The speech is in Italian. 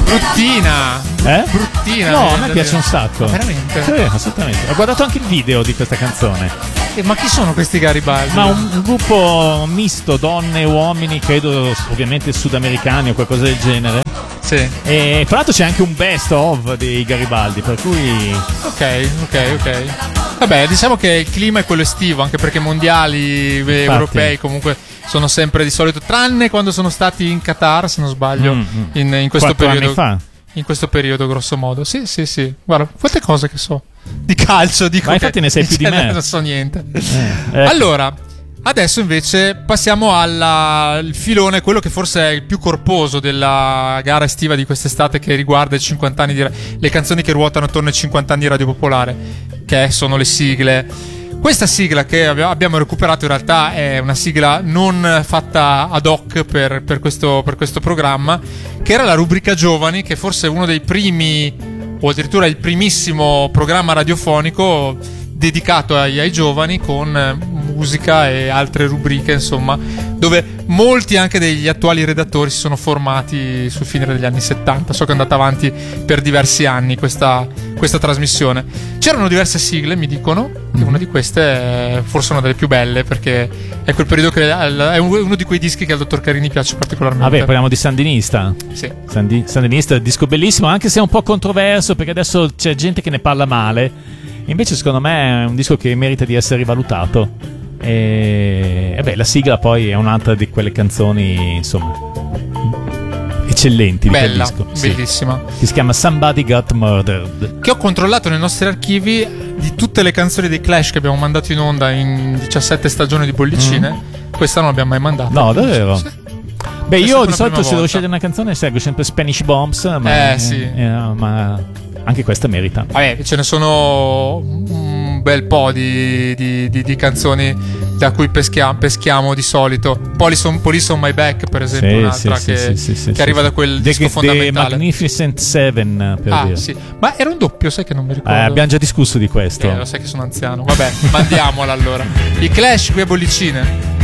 Bruttina. Bruttina. No, a me piace un sacco. Veramente? Sì, assolutamente. Ho guardato anche il video di questa canzone. Ma chi sono questi Garibaldi? Ma un gruppo misto, donne e uomini, credo ovviamente sudamericani o qualcosa del genere. Sì. E tra l'altro c'è anche un best of dei Garibaldi, per cui... Ok. Vabbè, diciamo che il clima è quello estivo, anche perché mondiali europei comunque sono sempre di solito, tranne quando sono stati in Qatar, se non sbaglio, in questo 4 periodo. anni fa. In questo periodo, grosso modo. Sì. Guarda, quante cose che so di calcio, dico. Ma infatti ne sai più di me. Non so niente. Ecco. Allora, adesso invece passiamo al filone, quello che forse è il più corposo della gara estiva di quest'estate, che riguarda i 50 anni le canzoni che ruotano attorno ai 50 anni di Radio Popolare, che sono le sigle. Questa sigla che abbiamo recuperato in realtà è una sigla non fatta ad hoc per questo programma, che era la rubrica Giovani, che forse è uno dei primi, o addirittura il primissimo programma radiofonico dedicato ai giovani, con musica e altre rubriche, insomma, dove molti anche degli attuali redattori si sono formati sul finire degli anni 70. So che è andata avanti per diversi anni questa trasmissione. C'erano diverse sigle, mi dicono, e una di queste è forse una delle più belle, perché è quel periodo che è uno di quei dischi che al dottor Carini piace particolarmente. Vabbè, parliamo di Sandinista. Sì. Sandinista, disco bellissimo, anche se è un po' controverso, perché adesso c'è gente che ne parla male. Invece secondo me è un disco che merita di essere rivalutato. E beh, la sigla poi è un'altra di quelle canzoni, insomma, eccellenti. Bella, di quel disco. bellissima. Che si chiama Somebody Got Murdered. Che ho controllato nei nostri archivi, di tutte le canzoni dei Clash che abbiamo mandato in onda in 17 stagioni di bollicine, questa non l'abbiamo mai mandata. No, davvero? Sì. Beh, io di solito se devo volta. scegliere una canzone seguo sempre Spanish Bombs, ma, sì. Ma anche questa merita. Vabbè, ce ne sono un bel po' di canzoni da cui peschiamo di solito. Police on My Back, per esempio, un'altra che arriva da quel disco fondamentale. The Magnificent Seven, per dire. Sì. Ma era un doppio, sai che non mi ricordo. Abbiamo già discusso di questo. Lo sai che sono anziano. Vabbè, mandiamola allora. I Clash qui a bollicine.